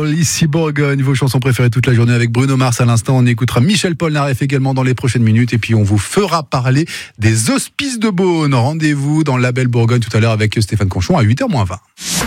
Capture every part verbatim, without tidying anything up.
Paul, ici Bourgogne, vos chansons préférées toute la journée avec Bruno Mars à l'instant. On écoutera Michel Polnareff également dans les prochaines minutes et puis on vous fera parler des hospices de Beaune. Rendez-vous dans la belle Bourgogne tout à l'heure avec Stéphane Conchon à huit heures moins vingt.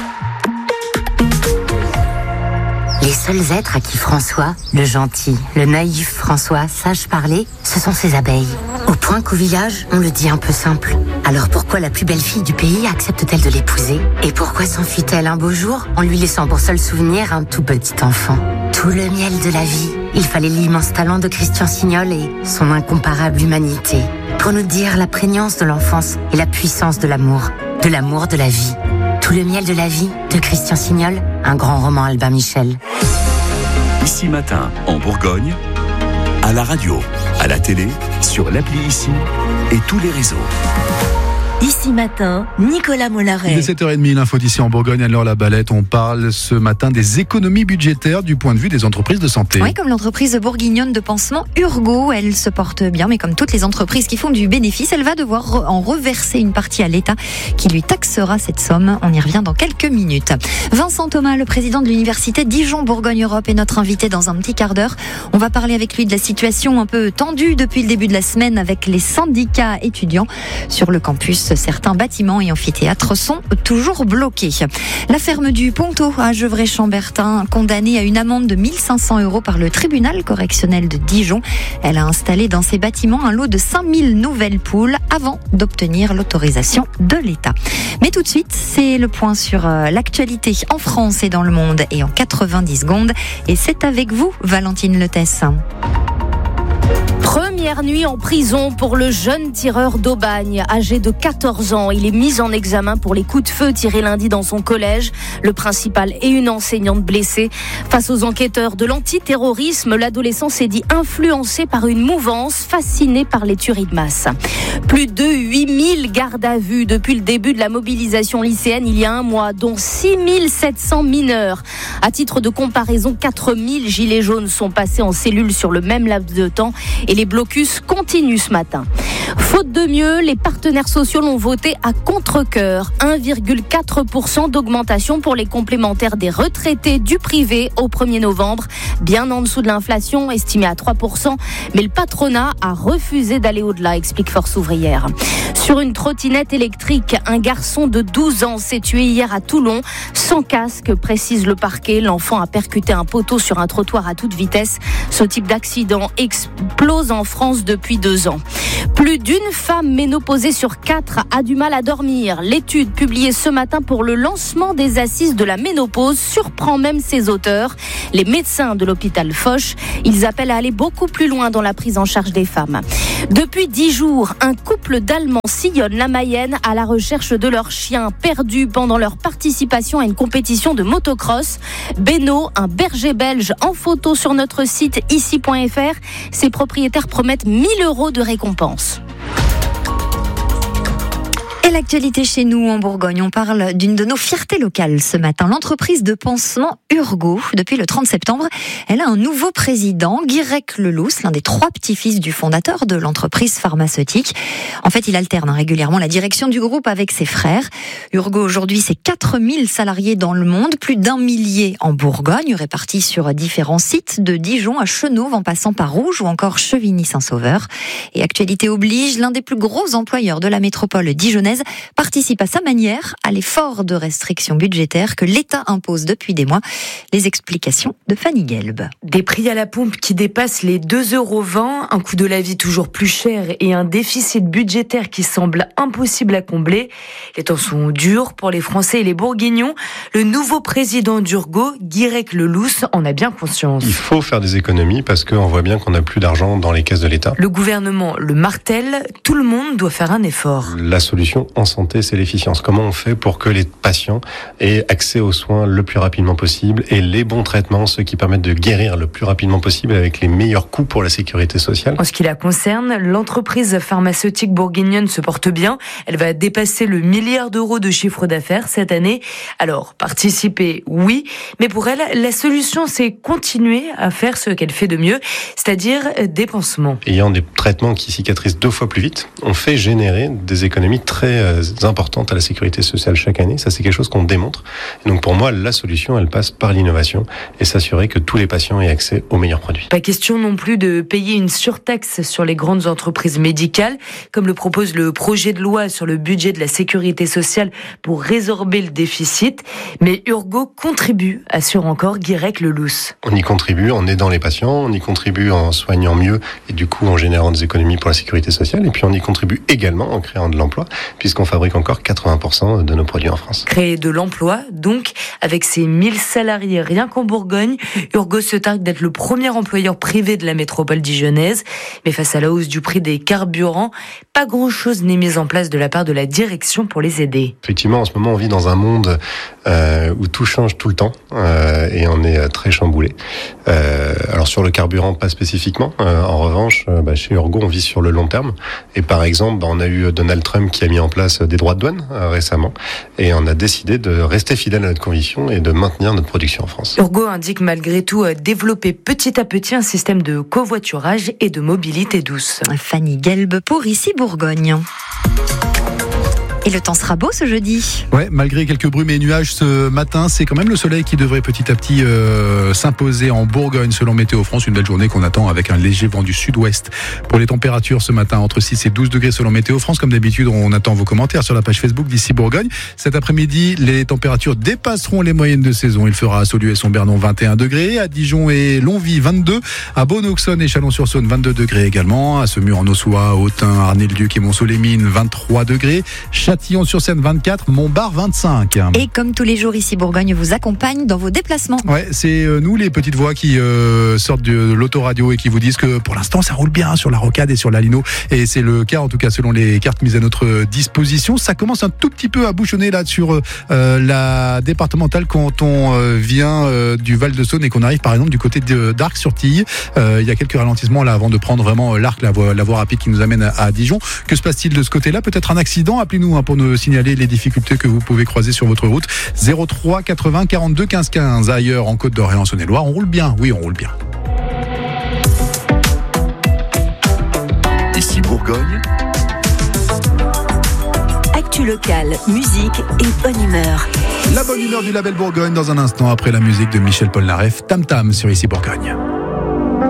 Les seuls êtres à qui François, le gentil, le naïf François, sache parler, ce sont ses abeilles. Au point qu'au village, on le dit un peu simple. Alors pourquoi la plus belle fille du pays accepte-t-elle de l'épouser ? Et pourquoi s'enfuit-elle un beau jour en lui laissant pour seul souvenir un tout petit enfant ? Tout le miel de la vie, il fallait l'immense talent de Christian Signol et son incomparable humanité pour nous dire la prégnance de l'enfance et la puissance de l'amour, de l'amour de la vie. Tout le miel de la vie de Christian Signol, un grand roman Albin Michel. Ici Matin, en Bourgogne, à la radio, à la télé, sur l'appli Ici et tous les réseaux. Ici Matin, Nicolas Mollaret. Il est sept heures trente, l'info d'ici en Bourgogne, alors la Balette. On parle ce matin des économies budgétaires du point de vue des entreprises de santé. Oui, comme l'entreprise bourguignonne de pansement Urgo, elle se porte bien, mais comme toutes les entreprises qui font du bénéfice, elle va devoir en reverser une partie à l'État qui lui taxera cette somme. On y revient dans quelques minutes. Vincent Thomas, le président de l'université Dijon-Bourgogne-Europe, est notre invité dans un petit quart d'heure. On va parler avec lui de la situation un peu tendue depuis le début de la semaine avec les syndicats étudiants sur le campus. Certains bâtiments et amphithéâtres sont toujours bloqués. La ferme du Ponto à Gevrey-Chambertin, condamnée à une amende de mille cinq cents euros par le tribunal correctionnel de Dijon. Elle a installé dans ses bâtiments un lot de cinq mille nouvelles poules avant d'obtenir l'autorisation de l'État. Mais tout de suite, c'est le point sur l'actualité en France et dans le monde et en quatre-vingt-dix secondes. Et c'est avec vous, Valentine Letesse. Première nuit en prison pour le jeune tireur d'Aubagne, âgé de quatorze ans. Il est mis en examen pour les coups de feu tirés lundi dans son collège. Le principal et une enseignante blessée. Face aux enquêteurs de l'antiterrorisme, l'adolescent s'est dit influencé par une mouvance, fasciné par les tueries de masse. Plus de huit mille gardes à vue depuis le début de la mobilisation lycéenne il y a un mois, dont six mille sept cents mineurs. À titre de comparaison, quatre mille gilets jaunes sont passés en cellule sur le même laps de temps et les blocus continuent ce matin. Faute de mieux, les partenaires sociaux l'ont voté à contre-cœur. un virgule quatre pour cent d'augmentation pour les complémentaires des retraités du privé au premier novembre, bien en dessous de l'inflation estimée à trois pour cent. Mais le patronat a refusé d'aller au-delà, explique Force ouvrière. Sur une trottinette électrique, un garçon de douze ans s'est tué hier à Toulon. Sans casque, précise le parquet. L'enfant a percuté un poteau sur un trottoir à toute vitesse. Ce type d'accident explose en France depuis deux ans. Plus d'une femme ménopausée sur quatre a du mal à dormir. L'étude publiée ce matin pour le lancement des assises de la ménopause surprend même ses auteurs. Les médecins de l'hôpital Foch, ils appellent à aller beaucoup plus loin dans la prise en charge des femmes. Depuis dix jours, un couple d'Allemands sillonne la Mayenne à la recherche de leur chien perdu pendant leur participation à une compétition de motocross. Beno, un berger belge en photo sur notre site ici point f r. Ses propriétaires promettent mille euros de récompense. Et l'actualité chez nous en Bourgogne, on parle d'une de nos fiertés locales ce matin, l'entreprise de pansement Urgo. Depuis le trente septembre, elle a un nouveau président, Guirec Lelousse, l'un des trois petits-fils du fondateur de l'entreprise pharmaceutique. En fait, il alterne régulièrement la direction du groupe avec ses frères. Urgo, aujourd'hui, c'est quatre mille salariés dans le monde, plus d'un millier en Bourgogne, répartis sur différents sites, de Dijon à Chenauve, en passant par Rouge ou encore Chevigny-Saint-Sauveur. Et actualité oblige, l'un des plus gros employeurs de la métropole dijonnaise participe à sa manière à l'effort de restrictions budgétaires que l'État impose depuis des mois. Les explications de Fanny Gelb. Des prix à la pompe qui dépassent les deux euros vingt, un coût de la vie toujours plus cher et un déficit budgétaire qui semble impossible à combler. Les temps sont durs pour les Français et les Bourguignons. Le nouveau président d'Urgo, Guirec Lelousse, en a bien conscience. Il faut faire des économies parce qu'on voit bien qu'on n'a plus d'argent dans les caisses de l'État. Le gouvernement le martèle, tout le monde doit faire un effort. La solution en santé, c'est l'efficience. Comment on fait pour que les patients aient accès aux soins le plus rapidement possible et les bons traitements, ceux qui permettent de guérir le plus rapidement possible avec les meilleurs coûts pour la sécurité sociale. En ce qui la concerne, l'entreprise pharmaceutique bourguignonne se porte bien. Elle va dépasser le milliard d'euros de chiffre d'affaires cette année. Alors, participer, oui, mais pour elle, la solution, c'est continuer à faire ce qu'elle fait de mieux, c'est-à-dire des pansements. Ayant des traitements qui cicatrisent deux fois plus vite, on fait générer des économies très très importantes à la sécurité sociale chaque année. Ça, c'est quelque chose qu'on démontre. Et donc, pour moi, la solution, elle passe par l'innovation et s'assurer que tous les patients aient accès aux meilleurs produits. Pas question non plus de payer une surtaxe sur les grandes entreprises médicales, comme le propose le projet de loi sur le budget de la sécurité sociale pour résorber le déficit. Mais Urgo contribue, assure encore Guirec Lelous. On y contribue en aidant les patients, on y contribue en soignant mieux et du coup en générant des économies pour la sécurité sociale. Et puis on y contribue également en créant de l'emploi, puisqu'on fabrique encore quatre-vingts pour cent de nos produits en France. Créer de l'emploi, donc, avec ses mille salariés rien qu'en Bourgogne, Urgo se targue d'être le premier employeur privé de la métropole dijonnaise. Mais face à la hausse du prix des carburants, pas grand-chose n'est mis en place de la part de la direction pour les aider. Effectivement, en ce moment, on vit dans un monde euh, où tout change tout le temps euh, et on est très chamboulé. Euh, alors sur le carburant, pas spécifiquement. Euh, en revanche, euh, bah, chez Urgo, on vit sur le long terme. Et par exemple, bah, on a eu Donald Trump qui a mis en place des droits de douane euh, récemment. Et on a décidé de rester fidèle à notre conviction et de maintenir notre production en France. Urgo indique malgré tout développer petit à petit un système de covoiturage et de mobilité douce. Fanny Gelb pour Ici Bourgogne. Et le temps sera beau ce jeudi. Ouais, malgré quelques brumes et nuages ce matin, c'est quand même le soleil qui devrait petit à petit euh, s'imposer en Bourgogne selon Météo France. Une belle journée qu'on attend avec un léger vent du sud-ouest. Pour les températures ce matin, entre six et douze degrés selon Météo France. Comme d'habitude, on attend vos commentaires sur la page Facebook d'Ici Bourgogne. Cet après-midi, les températures dépasseront les moyennes de saison. Il fera à Saulieu et Son-Bernon vingt et un degrés, à Dijon et Longwy vingt-deux, à Beaune-Auxonne et Chalon-sur-Saône vingt-deux degrés également, à Semur en Ossois, Autun, Arnay-le-Duc et Monceau-les-Mines vingt-trois degrés. Châtillon-sur-Seine vingt-quatre, Montbard vingt-cinq. Et comme tous les jours ici, Bourgogne vous accompagne dans vos déplacements. Ouais, c'est euh, nous les petites voix qui euh, sortent de l'autoradio et qui vous disent que pour l'instant ça roule bien sur la rocade et sur la Lino. Et c'est le cas en tout cas selon les cartes mises à notre disposition. Ça commence un tout petit peu à bouchonner là sur euh, la départementale quand on euh, vient euh, du Val-de-Saône et qu'on arrive par exemple du côté de, d'Arc-sur-Tille. Euh, il y a quelques ralentissements là avant de prendre vraiment l'arc, la voie, la voie rapide qui nous amène à, à Dijon. Que se passe-t-il de ce côté-là? Peut-être un accident? Appelez-nous hein, pour nous signaler les difficultés que vous pouvez croiser sur votre route. zéro trois quatre-vingts quarante-deux quinze quinze. Ailleurs en Côte-d'Or et en Saône-et-Loire, on roule bien. Oui, on roule bien. Ici Bourgogne. Actu locale, musique et bonne humeur. La bonne humeur du label Bourgogne dans un instant après la musique de Michel Polnareff, Tam Tam sur Ici Bourgogne.